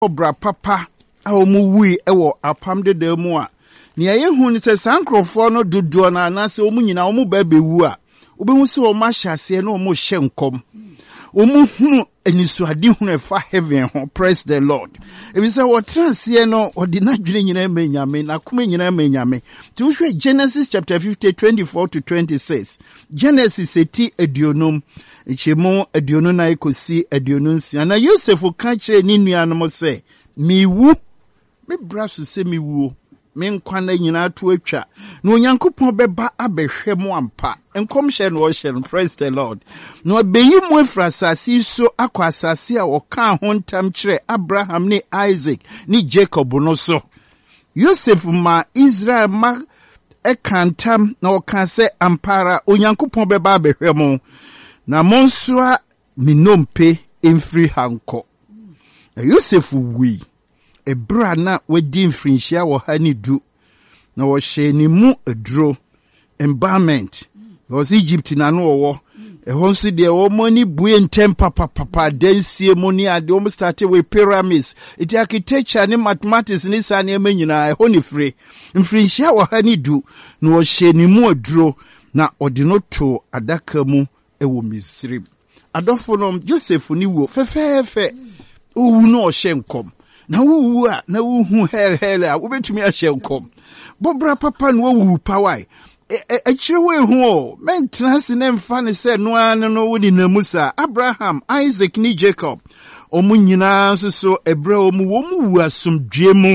obra papa a omu wui ewo apam de mu a ne yehu ni se sankrofo no dodo na na se omu nyina omu ba bewu a obehu se o ma hyase na omu hye nkom omu hunu enisuade hunu efa heaven ho. Praise the Lord. Ebi se wo transie no odinadwene nyina menyame na kuma nyina menyame ti wo hwe Genesis chapter 50 24 to 26. Genesis eti aduonum chemo aduonu na ekosi aduonu nsia na Yosef ka kire ni nuanom se miwu me braso se miwu me nkwa na nyina to atwa na Onyankopɔn beba abehwɛ mo ampa enkom hye no hye. Praise the Lord. No abeyi mo afrasase so akwa asase a wɔka ho ntam kyerɛ Abraham ne Isaac ne Jacob no so. Yosef ma Israel ma ekantam na wɔka sɛ ampara Onyankopɔn beba abehwɛ mo na monsoa minompe emfiri hanko. Yosef wi ebra na wadi mfrinhyia wo ha ni du na wo hye ni mu aduro embalmment was Egypt na no wo ehon nso de wo mani bue ntem papa dansie mu ni ade wo started with pyramids it architecture ni mathematics ni sa na emanyina ehon ni free mfrinhyia wo ha ni du na wo hye ni mu aduro na ode no to adaka mu ewo Misrim. Adofo no Joseph ni wo fefefe owu no hye nkom na wu a na wu hu hel a wo betumi a hye nkom bobra papa no wu pawai akire we hu o men transi na mfa ne se no an no woni na Musa Abraham Isaac ni Jacob omu nyina so ebra omu wo mu wu asomdwe mu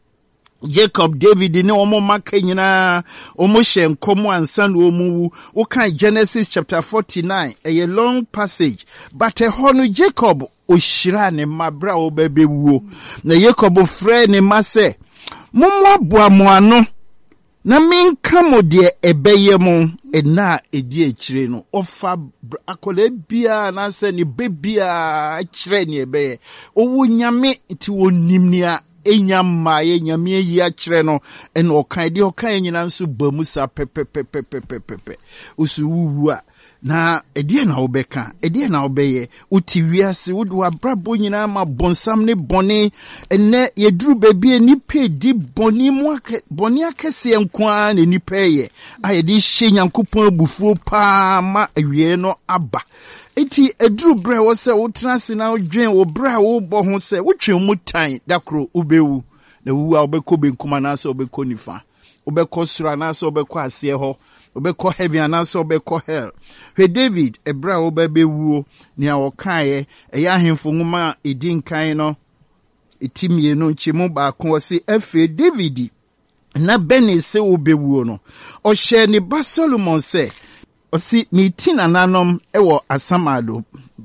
Jacob David ne omo maka nyina omo hye nkom ansa na omu wo kan Genesis chapter 49 a long passage but no Jacob ohyira ne mabra wo babewuo na Jacob frɛ ne ma sɛ mommo aboa mo ano na minka mo de ebeye mo ena edi akire no ofa akola bia na sɛ ne bebia akire ne ebeye owo nyame ti wonim ne a enyama ye nyame yi akire no ena okan de okan nyina nso ba musa pepepepepepepe usu wuwu a na edie na obeka edie na obeye uti wiase wudu abrabo nyina ma bonsam ne bone enne yeduru bebie nipa di bone mu bone akese nkoa ne nipa ye ayedi hye Nyankopɔn abufuo pa ma awie no aba eti eduru bre wo se wo transe na odwen wo bre wo bo ho se wotwe mu tan dakro ubewu na wu a obekɔ benkuma na se obekɔ nifa obekɔ sura na se obekɔ ase ho obekɔ heaven anaso obekɔ hell. He David ebra obebewu ni awokae eya ahemfo nwoma edinkan no etimie no nchemu baako wose efe David na bene se obewu no ohye ne ba Solomon se osi mitina nanom ewo asamado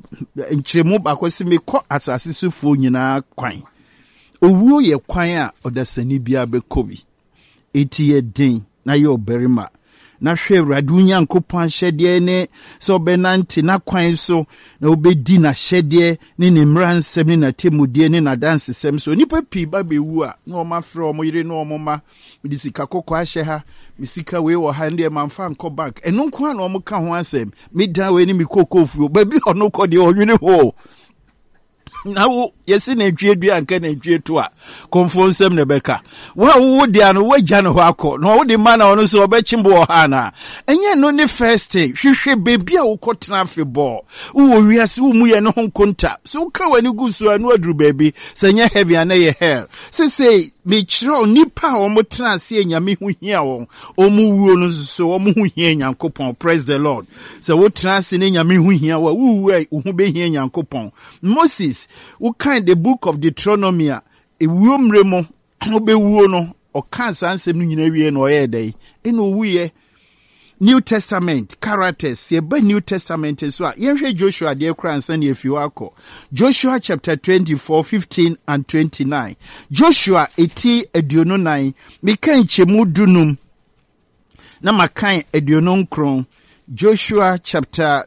nchemu baako se mekɔ asase sufo nyina kwan owuo ye kwan a odasani bia bekobi eti ye den na ye oberima na hwe Awurade Nyankopɔn ahyɛde ne sɛ obenante na kwan so na obedi na hyɛde ne ne mmransɛm ne na temudie ne na dansesɛm so nipa pii ba bewu a na ɔmafrɛ ɔmo yire na ɔmo ma mede sika kokɔ ahyɛ ha me sika wei wɔ ha ndɛ mamfa nkɔ bank ɛno nko a na ɔmo ka ho asɛm me dan wei ne me kokofuo ba bi ɔno kɔ de ɔnwene ho na wo yesi na ntwie dua anka na ntwie to a konfonsem ne beka wo dia no wagya no ho akọ na wo de ma na ono so obechimbo wo ha na enye no ne first hwehwe bebi a wo kotena afebọ wo wiase wo mu ye no ho konta so ka wani gusu anu aduru bebi senye heavy na ye hell say me kire nipa wo mo tena ase nyame hu hia wo omu wuo no so wo mo hu hia Nyankopon. Praise the Lord. So wo tena ase ne nyame hu hia wo wu hu be hia Nyankopon. Moses what kind the book of Deuteronomy a wuomre mo obewuo no o kan sansem no nyina wie no ye dai eno wuye New Testament characters ye ba New Testament so a yenhwe Joshua de kransa na efi akọ Joshua chapter 24:15 and 29 Joshua eti aduonu nan mekan chemu dunum na makan aduonu nkron Joshua chapter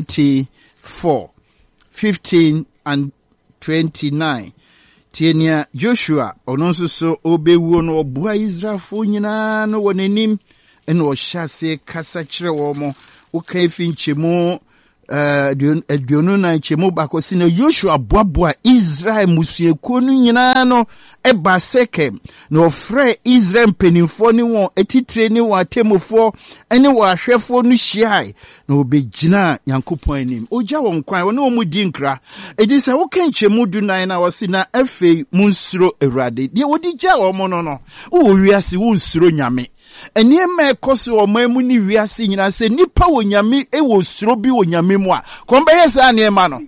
24:15 and 29 Tienia Joshua ononso so obewuo no obua Israelfo nyina no wonanim eno ohyase kasa kire wo mo woka finchemu aduonu na chemu bako si na Joshua boaboa Israel musuekuo no nyinaa no eba Sekem na ofre Israel mpanimfo ne won etitire ne won atemufo ene won ahwefo no hyiai na obegina Nyankopɔn anim ogya won kwan won omudi nkra edi se wo kan chemu dunan na wosi na afei munsuro Awurade de wodi gya wo mo no wo wiase wo nsuro nyame eniem ekoso omamu ni wiase nyina se nipa wo nyame wo suro bi wo nyame mu a kombe sa niema no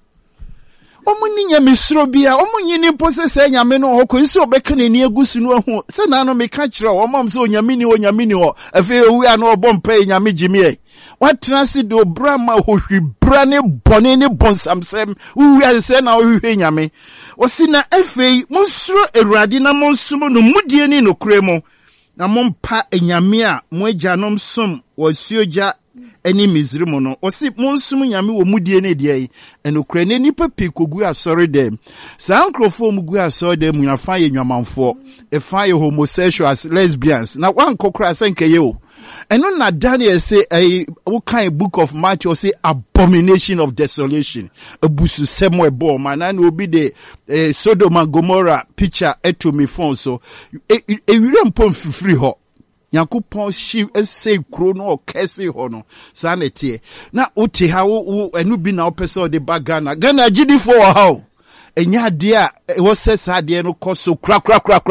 omuni nyame suro bi a omunyi ni pose se nyame no ho ko nso obeka ni agusu no ho se na no meka kire o mam se onyame ni ho afi owu a no obompa nyame jimie watena se do brama hohwibra ne bone ne bonsamsem uwi ase na ohwe nyame osina afi monsuro Awurade na monsumo no mudie ni no kremo na mompa enyame a mo agyanom som wasuogya eni Misrim no osi monsum nyame wo mudie ne de yi enokra ne nipa pikogu asori dem sankrofo mu gu asori dem nyafa ye nwamanfo efa ye homosexuals lesbians na wan kokra senkeye o eno na Daniel say what kind book of Matthew say abomination of desolation abusu semo ebo man na obi de Sodom and Gomorrah picture eto me phone so ewire mpom fifiri ho Nyankopɔn shi ese kro no okese ho no sa na tie na uti ha wo enu bi na opese de bagana Ghana gidifo wo ha o enya de a wo sesa de no koso kra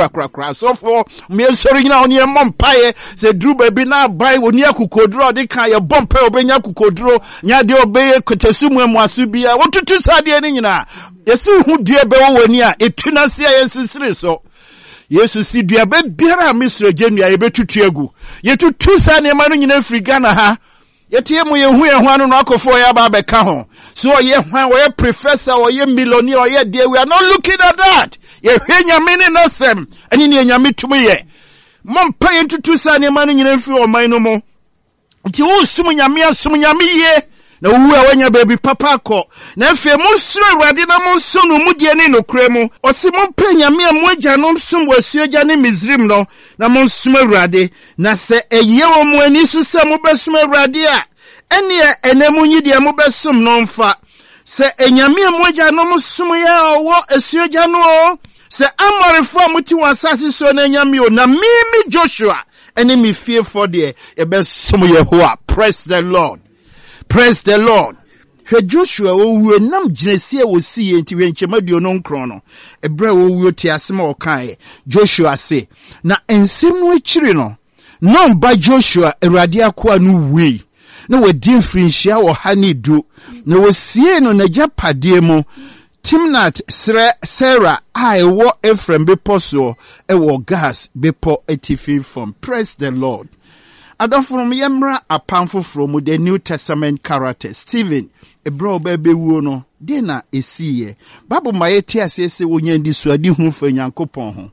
so for me sori nyina oni empaye se dru ba bi na bai oni akukodro de kan ye bompa obenya akukodro nya de obeye kotesumu amuasu bia wo tutu sa de ni nyina yesi hu de be wo wani a etuna se yesisire so Yesu si duabe biara Misra genua yebetutu egu yetutu sa ne ma no nyina firi Ghana ha yetie mu yehu no akofo ya ba beka ho so ye hwan we professor or ye millionaire or ye there we are not looking at that ye hwenya me no sem ani ne nyame tumu ye mompa yetutu sa ne ma no nyina firi oman no mo nti wo sum nyame ye na uwe wanya baby papa ko na efe monsuro Awurade na monsono mudie ne nokra mu osi mompa nyame a moagya no som wasuogya ne Misrim no na monsom Awurade na se eye wo mo ani so se mo besom Awurade a ene enemu nyide mo besom no mfa se enyame a moagya no monsom ya owo asuogya no se amorefo amuti wasase so na nyame o na mimi Joshua ene mi fear for there e besom Yehowa. Praise the Lord. Praise the Lord. He Joshua wo nam ginesi wo si enti wenchemaduo no nkron no ebra wo ti asema okan Joshua say na ensem no akiri no no ba Joshua Awurade akoa no wi na wadi mfrinhia wo ha ne du na wo sie no na japade mu Timnat Sarah I wo Ephraim beposo e wo gas bepo etifi from. Praise the Lord. Adofrom yemra apamfo from the New Testament character Stephen ebro bebe wuo no de na esiye Bible mayeti asese wonya ndi suadi hu fa Nyankopɔn ho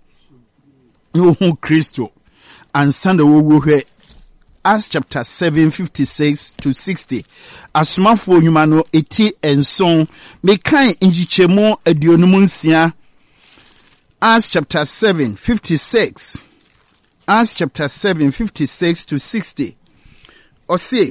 no hu Kristo ansanda wo hwe Acts chapter 7:56 to 60 asmafo nyuma no eti enson mekan njichemu aduonum nsia Acts chapter 7:56 Acts chapter 7:56 to 60. Ose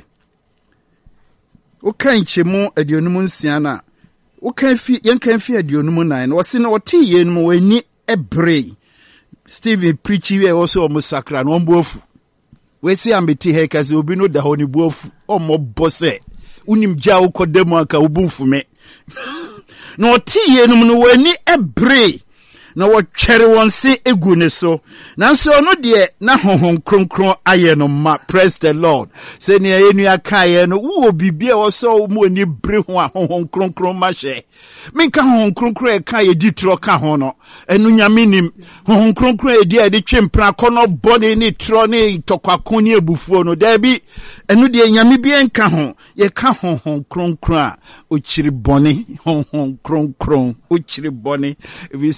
okan chemu aduonum nsia na okan fi yenkan fi aduonum nan ose na oti yenum wani ebre Stephen preachy we also omusakra no mbofu we si ambeti hekaze obi no da ho ni bofu omobose unim gya ukodemu aka ubumfume no oti yenum no wani ebre na wotwere wonse egu ne so nanso no de na honhon kronkron aye no ma. Praise the Lord. Se ne yenu akaye no wo bibia wo so mu ani bre ho a honhon kronkron ma hye minka honhon kronkron e ka ye ditro ka ho no enu nyame nim honhon kronkron e de twempra kono body ni tro ni tokwako ni ebufuo no da bi enu de nyame bi enka ho ye ka honhon kronkron a ochiri bone honhon kronkron ochiri bone we say what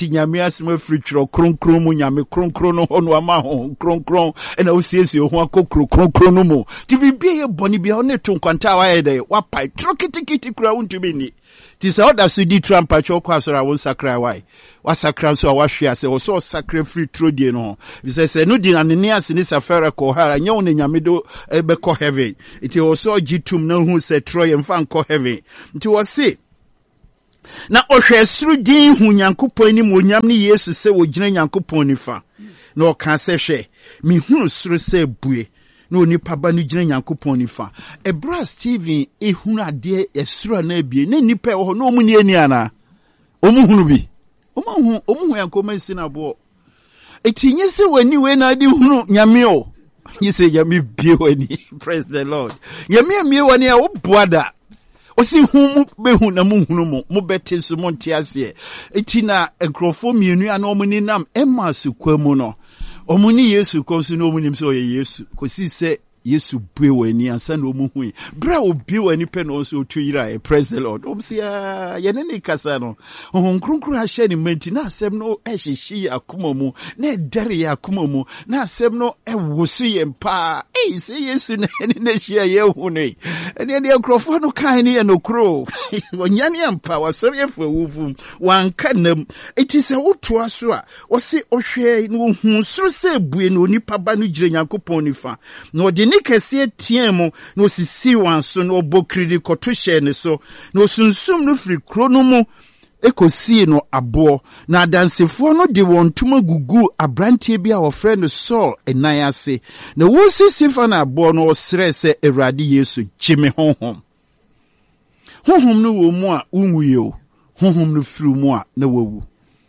eti nyame asema fritro kronkron mu nyame kronkron no hono ama ho kronkron ena osiesie ho akokro kronkron no mu ti bibie ye boni bia one to nkwanta wa ye de wa pai trokitikiti kura untumi ni ti se oda so di Trump acho kwa so ra won sakra wai wa sakra so wa hwe ase wo so sakra fritro die no bi se no di na ne ase ni safara ko hara nya won nyame do be ko heaven iti wo so gitum na hu se troye mfa ko heaven iti wo se na ohwe suru din hu Nyankopon ni monyam ni Yesu se wo gina Nyankopon ni fa na o kan se hwe mi hunu suru se bue na onipa ba no gina Nyankopon ni fa ebra Steven ehunu ade esuru na abie na nipa wo na omu ni ani ana omu hunu bi omu Yankopon si na bo etinye se wani we na ade hunu nyame o nyese nyame bie wani praise the Lord nyame mie wani a wo boada osi humu behu na muhunu mo bete so mo ntiase eti na enkrofo mienu ana omuni nam emma su kwamu no omuni Yesu konsu no omuni mse oye Yesu kosi se Yesu bue wani ansa na omuhu bra obi wani pe no so tuyira praise the Lord omsia ye ne kasa no kronkron a hye ni menti na asem no ehyeshi akoma mu na dere ya akoma mu na asem no ewosu ye mpa se Yesu na ne hye ye hu ne ene de krofo no kan ne no kro onyane ampa wasori efo wufu wanka nam eti se wotoa so a wo se ohwe no hu suru se bue no nipa ba no gire Nyankopon nifa no de ni kese tiemu no sisi wanso no obokiri koto hye ne so no sunsum no firi kro no mu ekosi no abo na dansefo no de wontuma gugu abrantie bi a ofre no Saul enan ase na wosisi fa na abo no osre se Awurade Yesu gime honhom no wo mu a unwuye o honhom no firi mu a na wawu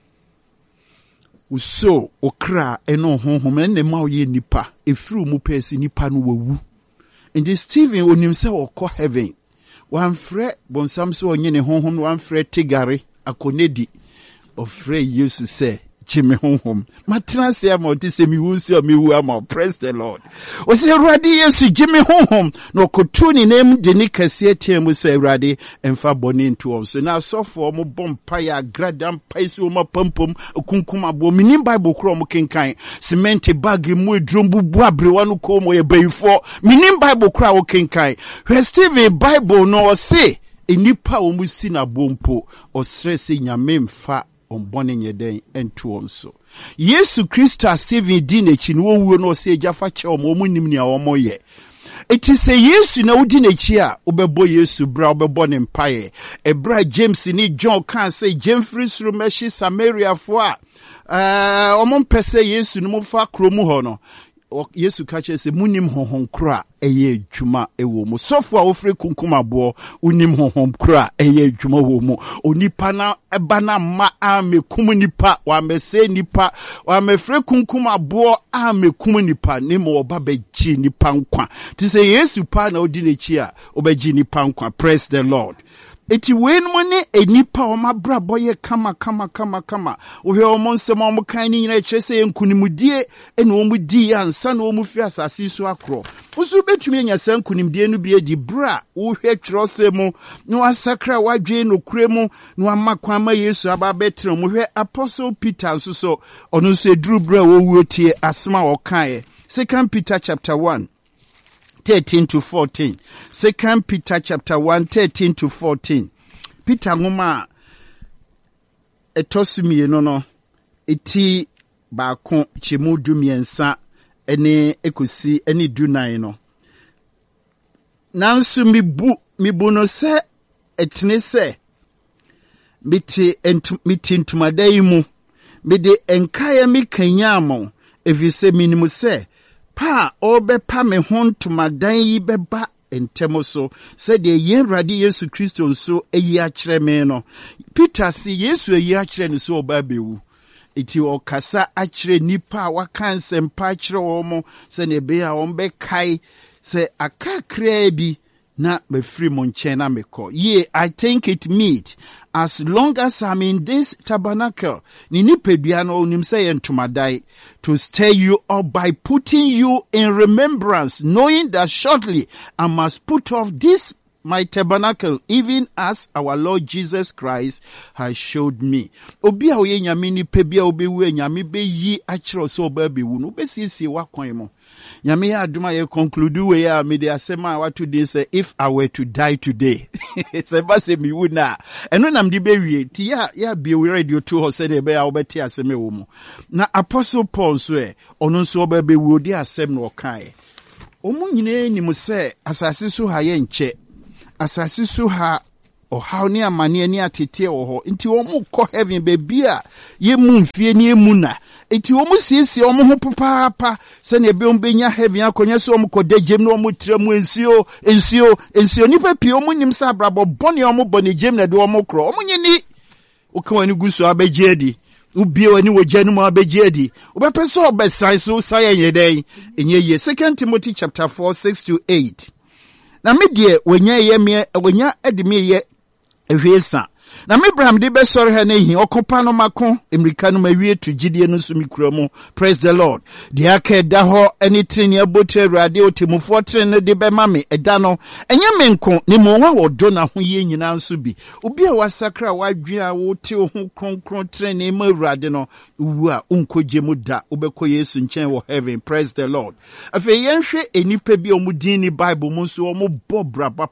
uso okra eno honhom enne ma oye nipa efiri mu pesi nipa no wawu ndi Steven onim se okọ heaven wan frɛ bonsam so onye ne honhom wan frɛ tigare akonedi ofrɛ Yesu se gime honhom matena se ama oti se miwu se miwu ama praise the Lord o se Awurade Yesu gime honhom no kotu ni nem de ni kase tiemu se Awurade emfa boni nto on so na sofo mo bompa ya gradam paiso mo pampom kunkuma bo mini Bible kro mo kenkan cement bag mu edrom bubu abrewa no ko mo ye bayifo mini Bible kro wo kenkan hwe Steven Bible no se enipa o mu si na bompo o stress nyame mfa ombone nyeden entu onso Yesu Kristo Steven di nechi no wuo no se jafa che o mo nim ne a o moye eti se Yesu na udi nechi a obebo Yesu bra obebo ne mpaye ebra James ni John kan se Jemfrey suru meshi Samaria fo a omon pese Yesu no mo fa kromu ho no Yesu kache se munim honhom kra eye dwuma ewo mu sofo a ofre kunkuma bo unim honhom kra eye dwuma wo mu onipa na eba na ma amekum nipa wa mese nipa wa mefre kunkuma bo amekum nipa ne mo oba beji nipa nkwa ti se Yesu pa na odi nechi a obeji nipa nkwa praise the Lord eti wenu ne enipa o mabrabo ye kama ohwe o monsem o mkan ni nyina kyerese enkunimudie ene o mudi ansa na o mu fi asase so akro usu betumi anya sankunimdie no bi edi bra ohwe kyerose mu no asakra wadwe no kuremu no amakwa ma Yesu aba betre mu hwe Apostle Peter so ono so eduru bra wo wuotie asema o kan 2 Peter chapter 1 13 to 14. 2 Peter chapter 1, 13 to 14. Peter ngoma etosumi no eti baako chemu dumiensa ene ekosi ene dunan no. Nansu mibu no se etene se miti ntumadai mu mede enkaya mikanyamo evise minimu se pa obe pa me hontumadan yi beba entemo so said ye Awurade Yesu Kristo nso eyi akire me no Peter si Yesu eyi akire ne so oba bewu iti okasa akire nipa waka nsempa akire wo mo se ne be a on be kai se akakra bi na mefiri mo nchen na meko ye I think it meet as long as I'm in this tabernacle ni nipadua no onim say entomadai to stir you up by putting you in remembrance knowing that shortly I must put off this my tabernacle, even as our Lord Jesus Christ has showed me. Obi a oye nyame ni pebia obewu nyame be yi akiro so obewu no besiesie wakwan mo. Nyame ya aduma ye conclude we ya me de asema watu dey say if I were to die today. Say ba say me wu na. Eno nam de be wie ti ya be we radio to ho say de be ya obeti asema wo mu. Na Apostle Paul so ono nso obewu odi asem no kai. Omu nyine ni mu se asase so ha ye nche. Asase so ha ohaw ne amane ani atete wo ho nti omu kɔ heaven baby a ye mu mfie ne emu na nti omu siesie omu ho papa se ne be ombenya heaven akonya so omu kɔ dagem na omu tremu ensio nipa pie omu nim sa brabo bɔne omu bɔne gem na de omu kro omu nyini ukawani guso abegye adi ubie wani wogya no mu abegye adi obepe so obesan so saye yeden enye ye 2 Timothy chapter 4:6-8. Na me die wonya edime ye ehwesa. Na me Abraham de be sori ha na hi okopa no mako Amerika no mawie to gidie no so mikura mu. Praise the Lord. De aka da ho eni treni abotre awurade otemufo treni de be ma me eda no enye menko ne mo wa wodo na ho ye nyina nso bi. Obi a wasakra wadwe a wote ho kronkron treni ma awurade no wu a unkoje mu da obekɔ Yesu nkyɛn wɔ heaven. Praise the Lord. Afi yenhwe enipa bi omudin ni Bible mu nso omobɔ braba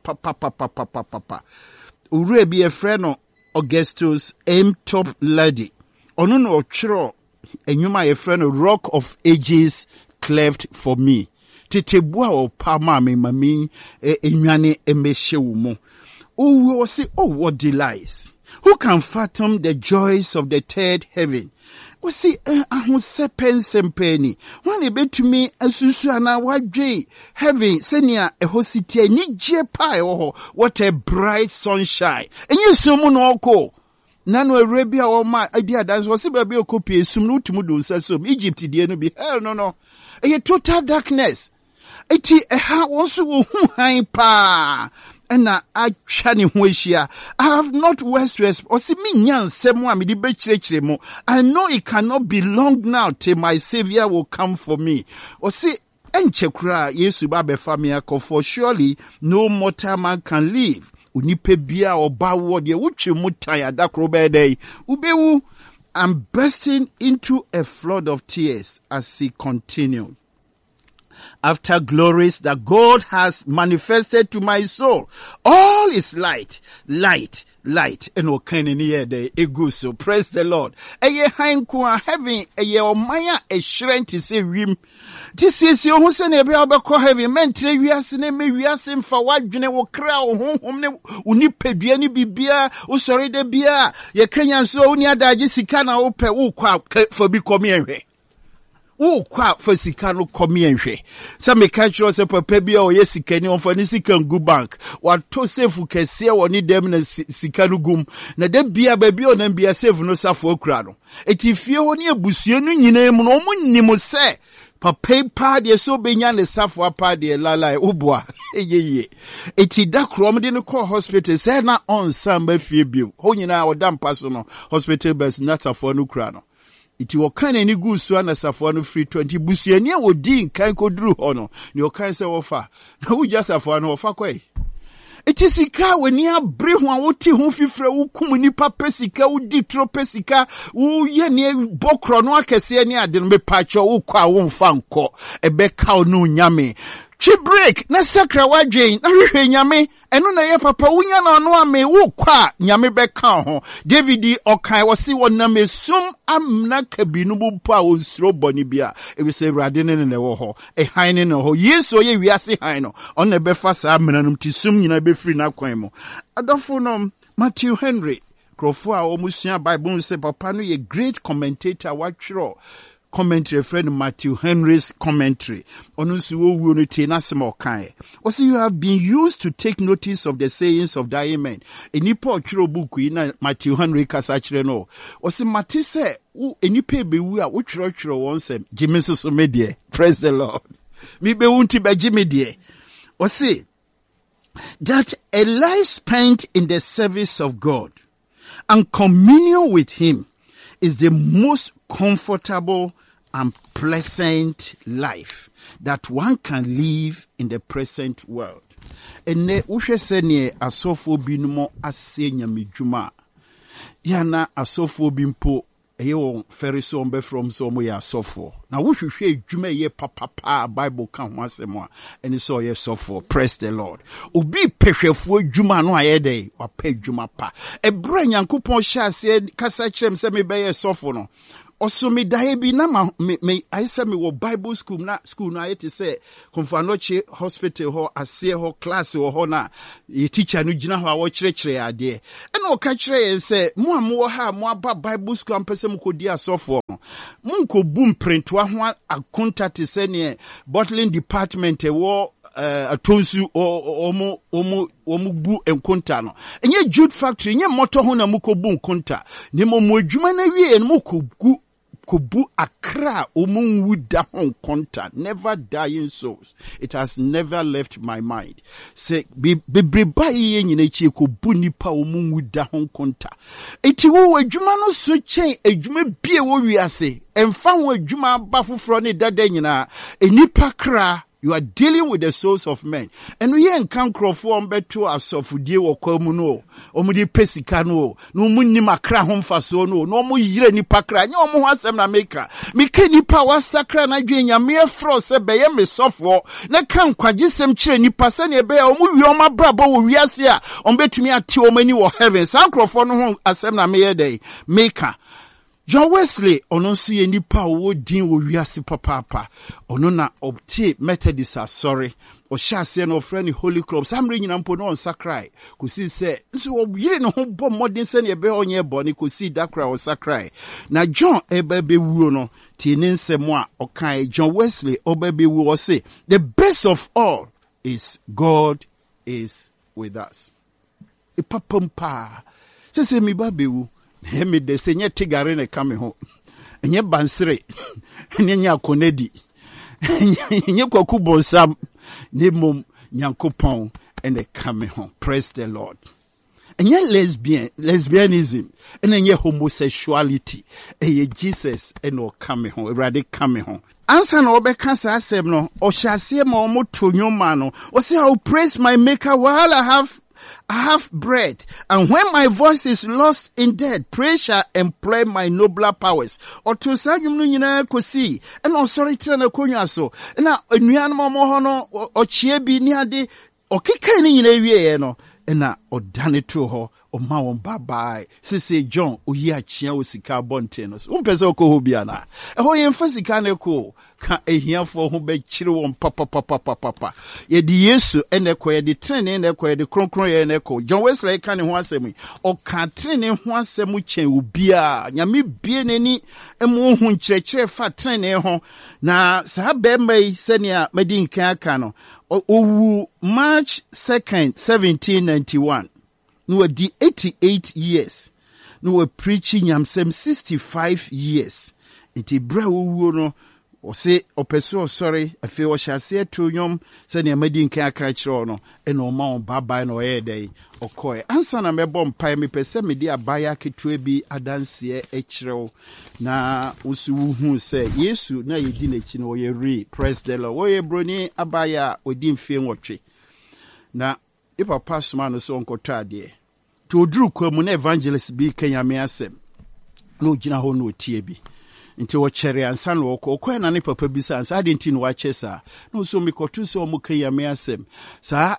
papa. Ure bi efrɛ no Augustus M. Top Lady. Ono no otwero enyuma yefrɛ no Rock of Ages cleft for me. Tetebua o pa ma me mami enwane emehye wo mu. Oh, we say, oh, what delights. Who can fathom the joys of the third heaven? We see, ahose pensempeni. When it be to me, asusu ana wadwe heaven, senia ehositi ni je pai oh, what a bright sunshine. And you sumu no oko. Nano Arabia or my idea dance was a baby copy, sum no to mudu sasum, Egypt, no be hell no. A total darkness. Eti ha also high pa. And I chani huishia. I have not west to exp. Osi mi nyan semwa mi di bechire mo. I know it cannot be long now till my Savior will come for me. Osi enche kura Yesu ba befa mi akɔ, for surely no mortal man can live. Unipe bia oba wo de wuchi mutan ya dakro bɛdɛ ubewu. I'm bursting into a flood of tears as he continued. After glories that God has manifested to my soul, all is light. And okane ni yede eguso. Praise the Lord. Eye hankwa heaven eye omaya e shrine to say wim. This is your who send a bell heaven mentre wiase ne me wiase mfa wadwene wo kra wo honhom ne unipedua ni bibia wo sori de bia ye Kenya so uni adaje sika na wo pe wo kwa for bi come enhwe. Oh, kwa for sikano komi enhwe. Sa me catch us papa bia o yesikani on for ni sikan gu bank. What to save kese woni dem na sikano gum. Na de bia baby o na bia save no safo okura no. Eti fie ho ni abusue no nyina mu no mo nnim se. Papa pa de so benya ne safo apa de lalai obua. Eyeye. Eti da krom de no call hospital say na on samba fie bio. Ho nyina o dam paso no hospital bus na safo no kura no. Iti wakane ni gusu ana safo no free 20 busuani a wodi nkan koduru ho no ni okan se wofa na wugya safo no wofa kwai iti sika weni abre ho a woti ho fifre wo kum nipa pesika wodi tro pesika wo ye ne bokro no akese ne ade no be pacho wo kwa wo mfa nko ebe ka no nyame twi break na sakra wadwen na hwehwe nyame eno na ye papa wunya na ono ame wo kwa nyame be ka ho David okan wose wonam esum amna kabinu bupa wonsro boni bia e be se rade ne wo ho e han ne ho Yesu ye wiase han no on be fa sa amnanum tisum nyina be free na kwan mo adofo no Matthew Henry krofo a omusua Bible say papa no ye great commentator watchro commentary friend Matthew Henry's commentary. Also, you have been used to take notice of the sayings of the amen. Enipo chiro buku ina Matthew Henry kasachire no. Also, Matthew say, enipe bewu a chiro wonsem. Jimmy so medie. Praise the Lord. Mi be unti be Jimmy die. Also, that a life spent in the service of God and communion with Him is the most comfortable and pleasant life that one can live in the present world. ene wohwe se ne asofo bi no mo ase nyamedwuma yana asofo bi mpo eyo ferry so mbe from so mo ya asofo na wohwehwe edwuma ye papa Bible kan ho asem a eni so ye sofo. Praise the Lord. Obi pehwefo edwuma no ayede wa pa edwuma pa ebra Nyankopon hye ase kasa kyerem se me be ye sofo no also me dae bi na me I say me wo Bible school na ayete say Komfanoche hospital ho ase ho class ho na ye teacher no gina ho a wo kyerɛkyerɛ ade e na o ka kyerɛ yen say mo amwo ha mo aba Bible school ampese mo kodi asofo mo nkobu mprentoa ho akonta te se ne bottling department wo atonsu omo bu enkonta no enye jude factory enye motor ho na mukobu enkonta ne mo adwuma na wie en mo kobu akra omunwu da hon konta. Never dying souls. It has never left my mind. Say bebreba ye nyina chi kobu nipa omunwu da hon konta. Eti wo adwuma no so chen adwuma bie wo wiase emfa wo adwuma ba foforo ne dada nyina enipa kra. You are dealing with the souls of men. And we ain't can crofo on beto asofudie wo kwamu no. Omudi pesika no. No munni makra homfa so no. No mu yire nipa kra. Nya omo ho asem na meka. Meka nipa wasakra na dwe nyame afro se beye me sofo. Na kan kwagisem kire nipa se ne be omo wi oma brabo wo wiase a ombetumi ate omani wo heaven. San crofo no ho asem na meye dey. Meka John Wesley ono nso ye nipa wo din wo wiase papa ono na obtie Methodist sorry o hyase no friend Holy Club samre nyina mpo no on sakrai kosi se nso wo yire no ho bɔ modern se ne be onye bɔ ne kosi dakra o sakrai na John ebebe wuo no tie ne nsɛm a okan John Wesley obebe wuo say the best of all is God is with us ipapampa se mi ba bewu me de se nye tigare ne kame ho nye bansere nye akonedi nye kwaku bonsam ne mom Nyankopon ene kame ho. Praise the Lord. Nye lesbianism nye homosexuality eye Jesus ene kame ho erade kame ho ansa na obeka sa asem no o hyase ma omo tonyoma no o say I will praise my maker while I have breath, and when my voice is lost in death, praise shall employ my nobler powers. Or to say you nyina kosi, and on sorry trana konya so. Na enuan mo ho no o chiebi ni ade o keka ni nyina wie no. Na odane to ho o ma won bye sese John oyi achia o sika bonte no so mpese okoho bia na ho ye mfa sika ne ko ka ehiafo ho be kire won papa ye di Yesu ene ko ye di trene ene ko ye di kronkron ye ene ko John Wesley ka ne ho asem o ka trene ho asem chen obia nyame bie nani emu ho nkyerɛkyerɛ fa trene ho na sa be mai senia madi nkan aka no owu March 2nd 1791 no di 88 years no we preaching yamsem 65 years iti bra owu no o se opeso sorry afi o hyase to nyom se ne amadi nkan aka kire no e no ma on baba no ye dey okoe ansa na mebɔ mpai me pese me di abaya ketua bi adanse e kire na usu hu se Yesu na yedi na chi no ye re. Praise the Lord. Wo ye broni abaya odi mfie nwotwe na e papa soma no so onkoto ade to oduru kwamu na evangelist bi kanyame asem no gina ho no tie bi nti wo kyere ansa no okɔ na ne papa bi sa ansa ade nti no wache sa no so me kotu so mo kanyame asem sa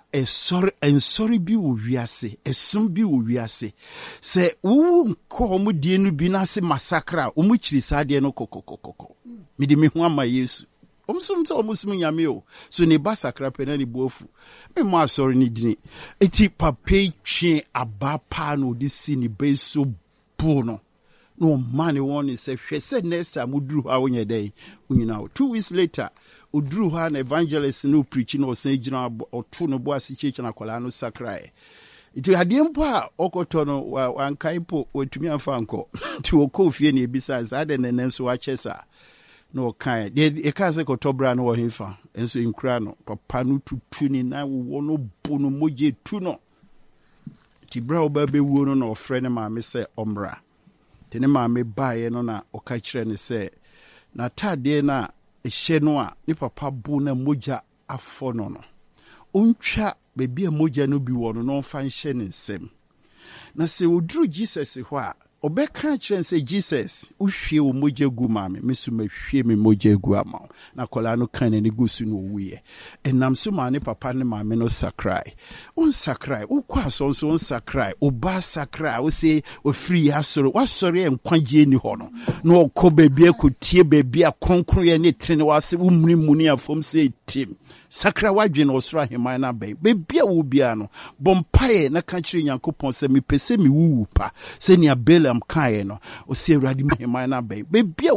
sorry bi wo wiase esum bi wo wiase se wo nko mo die no bi na se massacre o mo kyiri sa ade no kokokokoko me di me ho ama Yesu omusum nyame o so ne ba sakra pena ne boafu me mo asori ni dini eti papa twe abapa no di si ni be so bu no man won say hwese next time uduru ha wonye dey unyina 2 weeks later uduru ha na evangelist no preach no san gina oto no bo ase cheche na kwala no sakra iti ade mpo a okoto no wankai po otumi amfa anko ti okofie na ebisa za de nenenso wa chesa no kai e ka se ko tobra no wo hefa enso inkura no papa no tutu ni na wo no bo no moje tu no ti bra oba be wuo no na ofre ne ma me se omra tene ma me bae no na oka kire ne se na tade na ehye no a ni papa bu na moja afo no no ontwa baby a moja no bi wono no function in nsem na se oduru Jesus ho a obeka kire say Jesus uhwie wo moja gu ma me so mahwie me moja gu ama na kola no kan ne gusu no wuye enam so ma ne papa ne ma me no sakrai on sakrai ukwa so on sakrai oba sakrai wo say ofiri asoro wasori enkwagye ni ho no na okọ baby akotie baby akronkron ye ne trene wase umuni muni afom say tim sakra wadwe na osoro aheman na ben baby a wo bia no bompae na ka kire Nyankopon se me pese me wuwu pa se ni Balaam kae no o se Awurade aheman na ben baby